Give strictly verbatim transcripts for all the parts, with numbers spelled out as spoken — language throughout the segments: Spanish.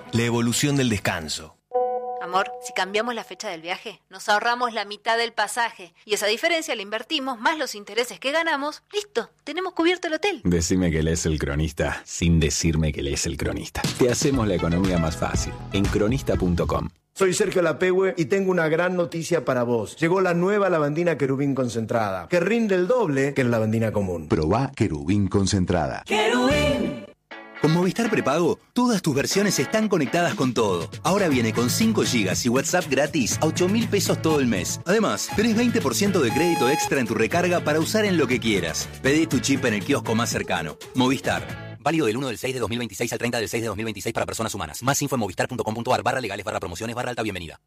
la evolución del descanso. Amor, si cambiamos la fecha del viaje, nos ahorramos la mitad del pasaje. Y esa diferencia la invertimos, más los intereses que ganamos. Listo, tenemos cubierto el hotel. Decime que lees El Cronista, sin decirme que lees El Cronista. Te hacemos la economía más fácil, en cronista punto com. Soy Sergio Lapehue y tengo una gran noticia para vos. Llegó la nueva lavandina Querubín concentrada, que rinde el doble que la lavandina común. Probá Querubín concentrada. ¡Querubín! Con Movistar Prepago, todas tus versiones están conectadas con todo. Ahora viene con cinco gigas y WhatsApp gratis a ocho mil pesos todo el mes. Además, tenés veinte por ciento de crédito extra en tu recarga para usar en lo que quieras. Pedí tu chip en el kiosco más cercano. Movistar. Válido del uno del seis de dos mil veintiséis al treinta del seis de dos mil veintiséis para personas humanas. Más info en movistar punto com punto ar barra legales barra promociones barra alta bienvenida.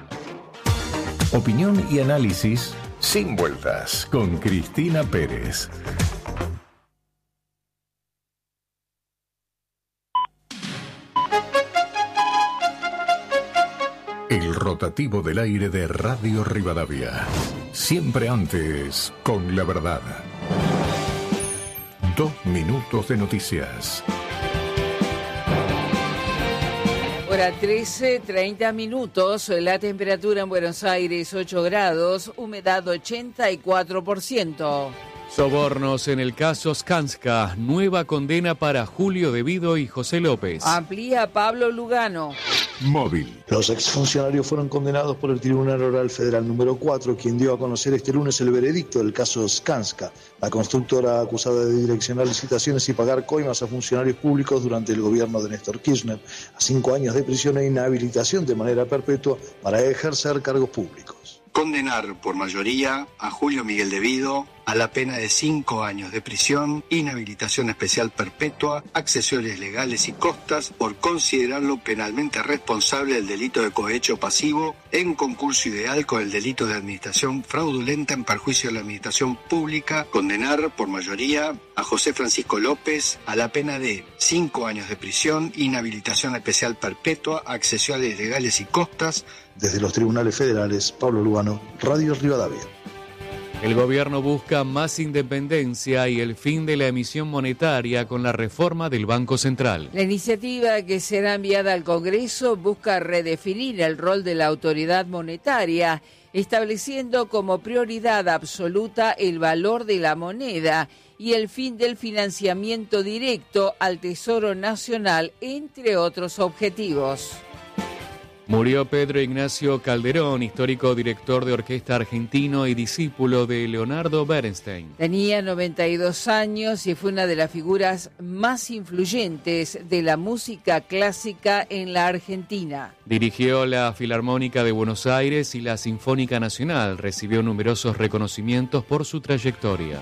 Opinión y análisis sin vueltas con Cristina Pérez. El rotativo del aire de Radio Rivadavia. Siempre antes, con la verdad. Dos minutos de noticias. Hora trece, treinta minutos. La temperatura en Buenos Aires ocho grados, humedad ochenta y cuatro por ciento. Sobornos en el caso Skanska. Nueva condena para Julio De Vido y José López. Amplía Pablo Lugano. Móvil. Los exfuncionarios fueron condenados por el Tribunal Oral Federal número cuatro, quien dio a conocer este lunes el veredicto del caso Skanska, la constructora acusada de direccionar licitaciones y pagar coimas a funcionarios públicos durante el gobierno de Néstor Kirchner, a cinco años de prisión e inhabilitación de manera perpetua para ejercer cargos públicos. Condenar por mayoría a Julio Miguel De Vido a la pena de cinco años de prisión, inhabilitación especial perpetua, accesorios legales y costas por considerarlo penalmente responsable del delito de cohecho pasivo en concurso ideal con el delito de administración fraudulenta en perjuicio de la administración pública. Condenar por mayoría a José Francisco López a la pena de cinco años de prisión, inhabilitación especial perpetua, accesorios legales y costas. Desde los tribunales federales, Pablo Lugano, Radio Rivadavia. El gobierno busca más independencia y el fin de la emisión monetaria con la reforma del Banco Central. La iniciativa, que será enviada al Congreso, busca redefinir el rol de la autoridad monetaria, estableciendo como prioridad absoluta el valor de la moneda y el fin del financiamiento directo al Tesoro Nacional, entre otros objetivos. Murió Pedro Ignacio Calderón, histórico director de orquesta argentino y discípulo de Leonardo Bernstein. Tenía noventa y dos años y fue una de las figuras más influyentes de la música clásica en la Argentina. Dirigió la Filarmónica de Buenos Aires y la Sinfónica Nacional. Recibió numerosos reconocimientos por su trayectoria.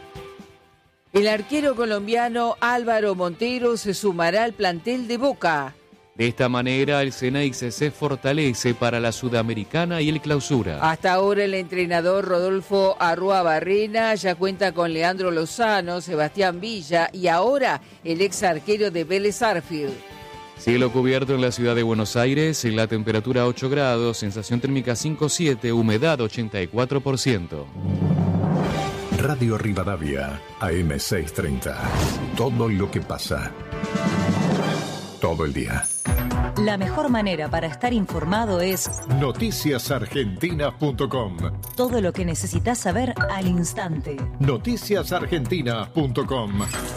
El arquero colombiano Álvaro Montero se sumará al plantel de Boca. De esta manera, el Ceneice se fortalece para la Sudamericana y el Clausura. Hasta ahora el entrenador Rodolfo Arruabarrena ya cuenta con Leandro Lozano, Sebastián Villa y ahora el ex arquero de Vélez Sarsfield. Cielo cubierto en la ciudad de Buenos Aires, en la temperatura ocho grados, sensación térmica cinco siete, humedad ochenta y cuatro por ciento. Radio Rivadavia, A M seiscientos treinta. Todo lo que pasa. Todo el día. La mejor manera para estar informado es noticias argentinas punto com. Todo lo que necesitas saber al instante. noticias argentinas punto com.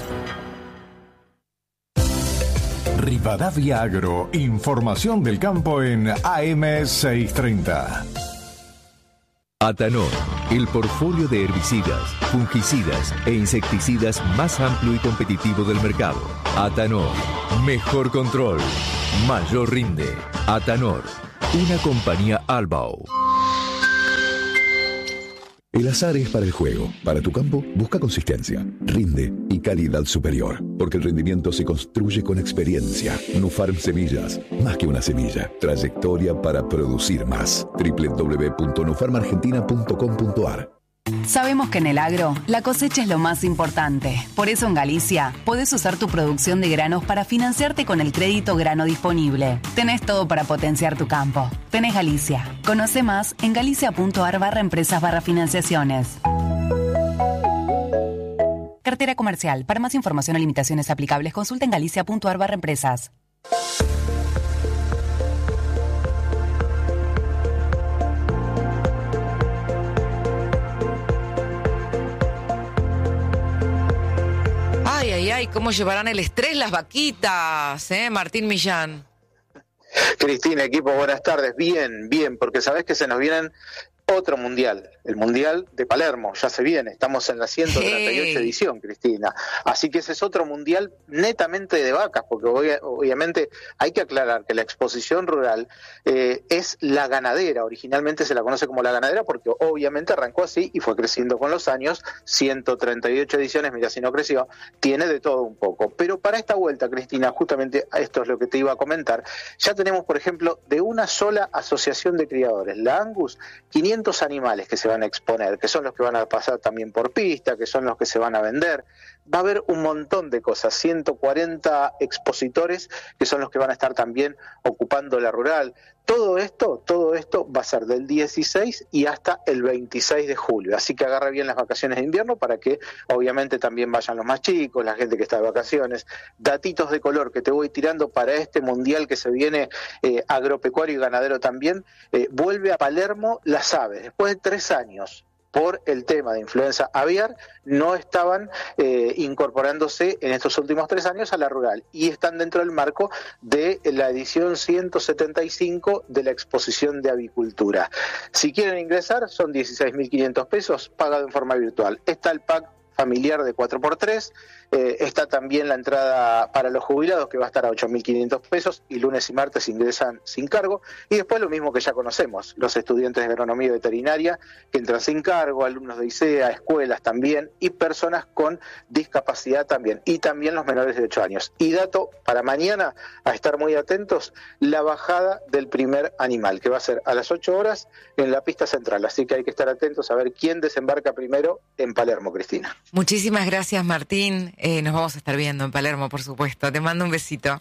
Rivadavia Agro, información del campo en A M seiscientos treinta. Atanor, el portfolio de herbicidas, fungicidas e insecticidas más amplio y competitivo del mercado. Atanor, mejor control, mayor rinde. Atanor, una compañía Albao. El azar es para el juego. Para tu campo, busca consistencia, rinde y calidad superior. Porque el rendimiento se construye con experiencia. Nufarm Semillas, más que una semilla. Trayectoria para producir más. doble u doble u doble u punto nufarm argentina punto com punto ar. Sabemos que en el agro, la cosecha es lo más importante. Por eso en Galicia, podés usar tu producción de granos para financiarte con el crédito grano disponible. Tenés todo para potenciar tu campo. Tenés Galicia. Conoce más en galicia.ar barra empresas barra financiaciones. Cartera comercial. Para más información o limitaciones aplicables, consulta en galicia.ar barra empresas. Ay, ay, ay, ¿cómo llevarán el estrés las vaquitas, eh, Martín Millán? Cristina, equipo, buenas tardes. Bien, bien, porque sabés que se nos vienen otro mundial, el mundial de Palermo, ya se viene, estamos en la ciento treinta y ocho hey. edición, Cristina, así que ese es otro mundial netamente de vacas, porque obvia, obviamente hay que aclarar que la exposición rural eh, es la ganadera, originalmente se la conoce como la ganadera porque obviamente arrancó así y fue creciendo con los años, ciento treinta y ocho ediciones, mira si no creció, tiene de todo un poco, pero para esta vuelta, Cristina, justamente esto es lo que te iba a comentar, ya tenemos por ejemplo de una sola asociación de criadores, la Angus, quinientos animales que se van a exponer, que son los que van a pasar también por pista, que son los que se van a vender. Va a haber un montón de cosas, ciento cuarenta expositores que son los que van a estar también ocupando la rural. Todo esto, todo esto va a ser del dieciséis y hasta el veintiséis de julio, así que agarra bien las vacaciones de invierno para que obviamente también vayan los más chicos, la gente que está de vacaciones. Datitos de color que te voy tirando para este mundial que se viene eh, agropecuario y ganadero también. Eh, vuelve a Palermo las aves, después de tres años. Por el tema de influenza aviar, no estaban eh, incorporándose en estos últimos tres años a la rural y están dentro del marco de la edición ciento setenta y cinco de la exposición de avicultura. Si quieren ingresar, son dieciséis mil quinientos pesos, pagado en forma virtual. Está el pack familiar de cuatro por tres, eh, está también la entrada para los jubilados que va a estar a ocho mil quinientos pesos y lunes y martes ingresan sin cargo, y después lo mismo que ya conocemos, los estudiantes de agronomía veterinaria que entran sin cargo, alumnos de I C E A, escuelas también y personas con discapacidad también, y también los menores de ocho años. Y dato para mañana, a estar muy atentos, la bajada del primer animal que va a ser a las ocho horas en la pista central, así que hay que estar atentos a ver quién desembarca primero en Palermo, Cristina. Muchísimas gracias, Martín. Eh, nos vamos a estar viendo en Palermo, por supuesto. Te mando un besito.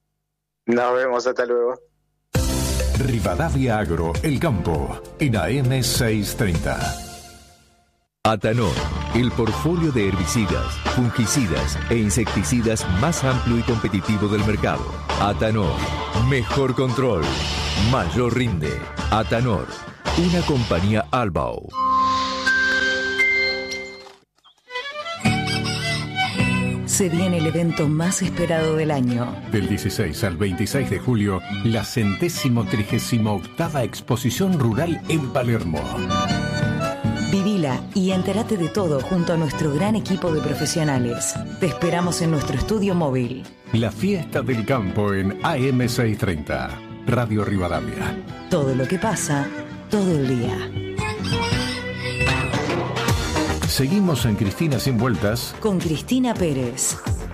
Nos vemos, hasta luego. Rivadavia Agro, El Campo, en A M seiscientos treinta. Atanor, el portfolio de herbicidas, fungicidas e insecticidas más amplio y competitivo del mercado. Atanor, mejor control, mayor rinde. Atanor, una compañía Albao. Se viene el evento más esperado del año. Del dieciséis al veintiséis de julio, la centésimo trigésimo octava exposición rural en Palermo. Vivila y entérate de todo junto a nuestro gran equipo de profesionales. Te esperamos en nuestro estudio móvil. La fiesta del campo en A M seiscientos treinta, Radio Rivadavia. Todo lo que pasa, todo el día. Seguimos en Cristina Sin Vueltas con Cristina Pérez.